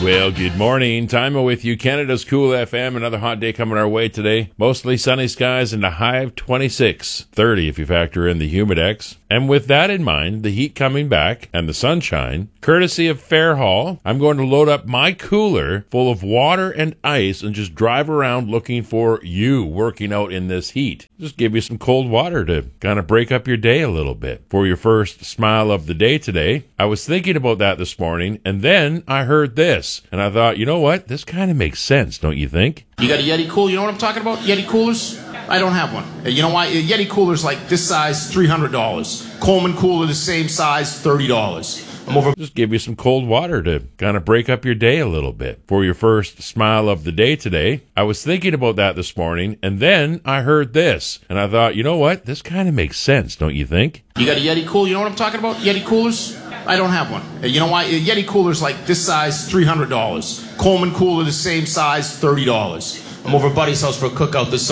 Well, good morning. Time with you. Canada's Cool FM. Another hot day coming our way today. Mostly sunny skies and a high of 26. 30 if you factor in the Humidex. And with that in mind, the heat coming back and the sunshine, courtesy of Fairhall, I'm going to load up my cooler full of water and ice and just drive around looking for you working out in this heat. Just give you some cold water to kind of break up your day a little bit. For your first smile of the day today, I was thinking about that this morning, and then I heard this. And I thought, you know what? This kind of makes sense, don't you think? You got a Yeti cooler? You know what I'm talking about? Yeti coolers? I don't have one. You know why? A Yeti cooler's like this size, $300. Coleman cooler, the same size, $30. I'm over. Just give you some cold water to kind of break up your day a little bit. For your first smile of the day today, I was thinking about that this morning, and then I heard this. And I thought, you know what? This kind of makes sense, don't you think? You got a Yeti cooler? You know what I'm talking about? Yeti coolers? I don't have one. You know why? A Yeti cooler's like this size, $300. Coleman cooler, the same size, $30. I'm over at Buddy's house for a cookout this summer.